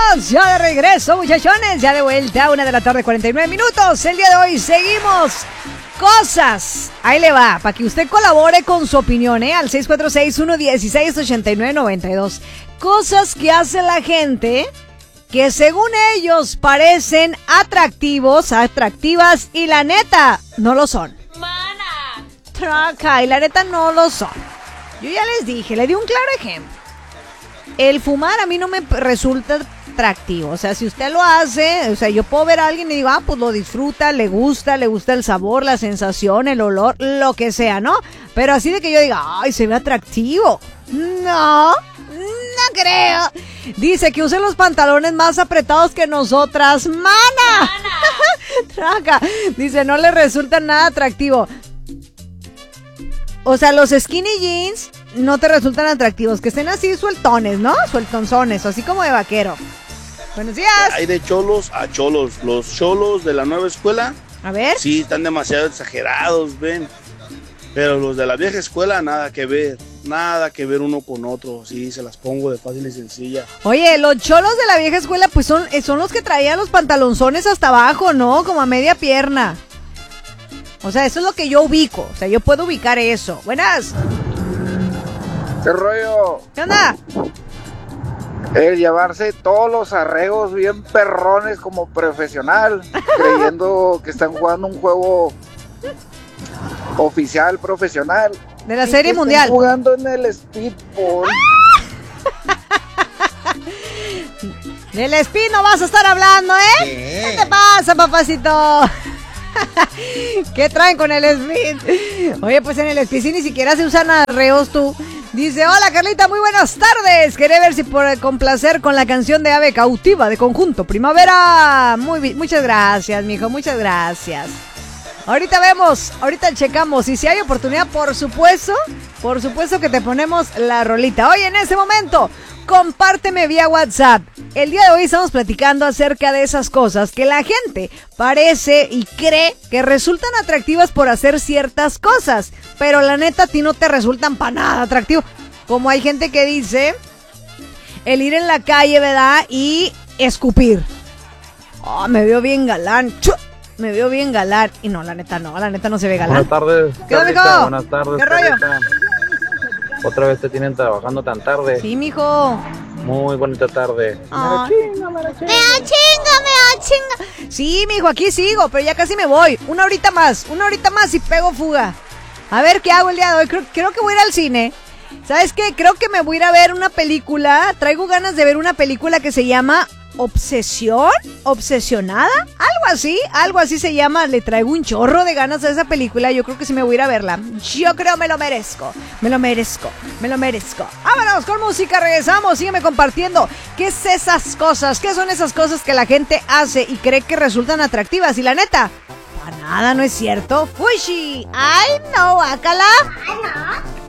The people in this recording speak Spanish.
estamos ya de regreso, muchachones, ya de vuelta, 1:49 p.m. El día de hoy seguimos cosas. Ahí le va, para que usted colabore con su opinión, al 646-116-8992. Cosas que hace la gente que según ellos parecen atractivos, atractivas, y la neta no lo son. Mana. Traca, y la neta no lo son. Yo ya les dije, le di un claro ejemplo. El fumar a mí no me resulta atractivo. O sea, si usted lo hace, o sea, yo puedo ver a alguien y digo, pues lo disfruta, le gusta el sabor, la sensación, el olor, lo que sea, ¿no? Pero así de que yo diga, ay, se ve atractivo. No creo. Dice que usen los pantalones más apretados que nosotras. ¡Mana! Traca. Dice, no le resulta nada atractivo. O sea, los skinny jeans no te resultan atractivos. Que estén así sueltones, ¿no? Sueltonzones, así como de vaquero. Buenos días. Hay de cholos a cholos. Los cholos de la nueva escuela, a ver, sí, están demasiado exagerados, ven. Pero los de la vieja escuela, nada que ver uno con otro. Sí, se las pongo de fácil y sencilla. Oye, los cholos de la vieja escuela, pues son los que traían los pantalonzones hasta abajo, ¿no? Como a media pierna. O sea, eso es lo que yo ubico. O sea, yo puedo ubicar eso. Buenas. ¿Qué rollo? ¿Qué onda? El llevarse todos los arreglos bien perrones como profesional, creyendo que están jugando un juego oficial, profesional. De la serie mundial. Están jugando en el speedball. Del speed no vas a estar hablando, ¿eh? ¿Qué te pasa, papacito? ¿Qué traen con el speed? Oye, pues en el speed sí ni siquiera se usan arreos tú. Dice, hola Carlita, muy buenas tardes. Quería ver si por complacer con la canción de Ave Cautiva de Conjunto Primavera. Muchas gracias, mijo, muchas gracias. Ahorita vemos, ahorita checamos y si hay oportunidad, por supuesto que te ponemos la rolita. Oye, en ese momento, compárteme vía WhatsApp. El día de hoy estamos platicando acerca de esas cosas que la gente parece y cree que resultan atractivas por hacer ciertas cosas, pero la neta a ti no te resultan para nada atractivo. Como hay gente que dice el ir en la calle, ¿verdad? Y escupir. Oh, me veo bien galán. Me veo bien galán. Y no, la neta no se ve galán. Buenas tardes. ¿Qué onda, mijo? Buenas tardes. ¿Qué rollo? Otra vez te tienen trabajando tan tarde. Sí, mijo. Muy bonita tarde. Me da chinga. Sí, mijo, aquí sigo, pero ya casi me voy. Una horita más y pego fuga. A ver qué hago el día de hoy. Creo que voy a ir al cine. ¿Sabes qué? Creo que me voy a ir a ver una película. Traigo ganas de ver una película que se llama Obsesión, Obsesionada, algo así se llama. Le traigo un chorro de ganas a esa película. Yo creo que sí me voy a ir a verla. Yo creo me lo merezco. Vámonos con música, regresamos. Sígueme compartiendo. ¿Qué es esas cosas? ¿Qué son esas cosas que la gente hace y cree que resultan atractivas? Y la neta, para nada no es cierto. Fushi, ay no, acala.